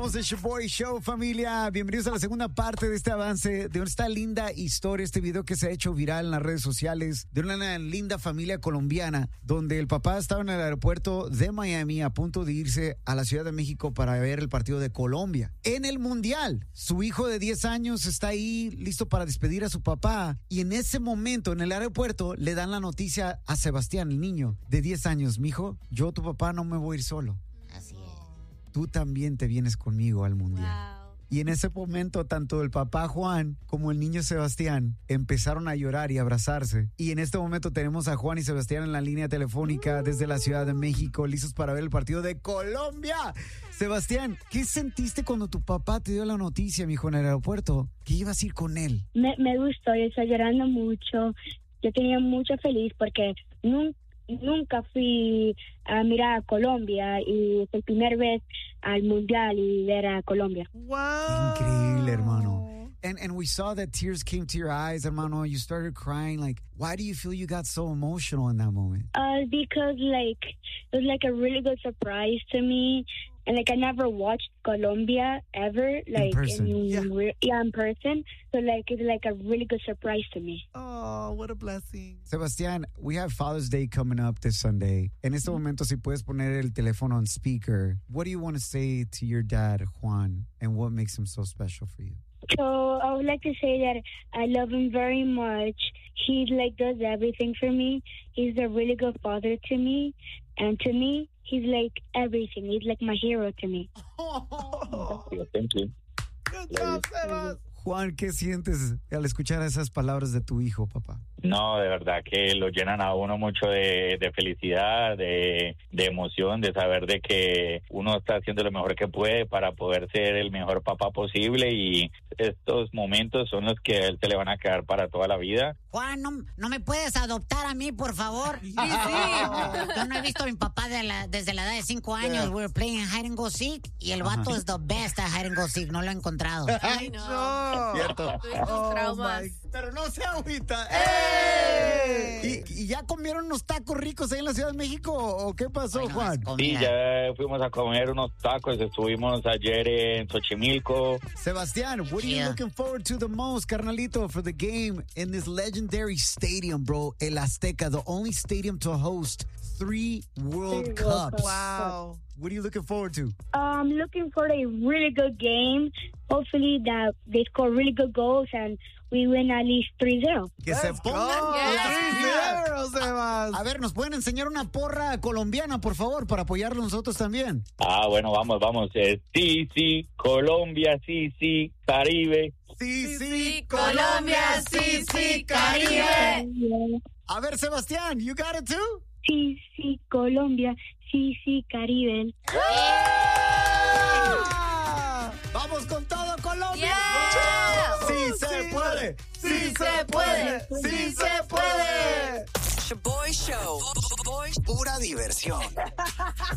Somos el Shoboy Show, familia. Bienvenidos a la segunda parte de este avance de esta linda historia, este video que se ha hecho viral en las redes sociales de una linda familia colombiana donde el papá estaba en el aeropuerto de Miami a punto de irse a la Ciudad de México para ver el partido de Colombia en el Mundial. Su hijo de 10 años está ahí listo para despedir a su papá y en ese momento en el aeropuerto le dan la noticia a Sebastián, el niño de 10 años. Mijo, yo, tu papá, no me voy a ir solo. Así es. Tú también te vienes conmigo al Mundial. Wow. Y en ese momento, tanto el papá Juan como el niño Sebastián empezaron a llorar y abrazarse. Y en este momento tenemos a Juan y Sebastián en la línea telefónica desde la Ciudad de México, listos para ver el partido de Colombia. Sebastián, ¿qué sentiste cuando tu papá te dio la noticia, mijo, en el aeropuerto, que ibas a ir con él? Me gustó, yo estaba llorando mucho. Yo tenía mucho feliz porque nunca fui a mirar a Colombia y es la primera vez al Mundial y ver a Colombia. Wow. Increíble, hermano. And we saw that tears came to your eyes, hermano. You started crying. Like, why do you feel you got so emotional in that moment? Because it was like a really good surprise to me. And I never watched Colombia ever, In person. in person. So it's like a really good surprise to me. Oh, what a blessing. Sebastián, we have Father's Day coming up this Sunday. En este momento, si puedes poner el teléfono on speaker, what do you want to say to your dad, Juan, and what makes him so special for you? So I would like to say that I love him very much. He does everything for me. He's a really good father to me, and to me, he's like everything. He's like my hero to me. Thank you. Good job, Sebas. Juan, ¿qué sientes al escuchar esas palabras de tu hijo, papá? No, de verdad que lo llenan a uno mucho de felicidad, de emoción, de saber de que uno está haciendo lo mejor que puede para poder ser el mejor papá posible y estos momentos son los que a él se le van a quedar para toda la vida. Juan, ¿no me puedes adoptar a mí, por favor? Sí. Yo no he visto a mi papá desde la edad de 5 años. Yeah. We're playing hide and go seek y el vato es the best at hide and go seek. No lo he encontrado. Ay, no. Cierto. Oh, traumas. my. Pero no se agüita. ¡Ey! ¿Y ya comieron unos tacos ricos ahí en la Ciudad de México o qué pasó, Bueno, Juan? es Sí, comida. ya fuimos a comer unos tacos, estuvimos ayer en Xochimilco. Sebastián, what are you Yeah. looking forward to the most, carnalito, for the game in this legendary stadium, bro? El Azteca, the only stadium to host 3 World Cups. Wow. What are you looking forward to? I'm looking for a really good game. Hopefully that they score really good goals and we win at least 3-0. Que se Let's pongan. go. las 3-0, Sebas. A ver, ¿nos pueden enseñar una porra colombiana, por favor, para apoyarlo nosotros también? Bueno, vamos. Sí, Colombia, sí, Caribe. Sí, Colombia, sí, Caribe. A ver, Sebastián, you got it too? Sí, Colombia. Sí, Caribe. ¡Vamos con todo, Colombia! Yeah. ¡Sí se puede! ¡Sí se puede! ¡Sí se puede! Shoboy Show. Pura diversión.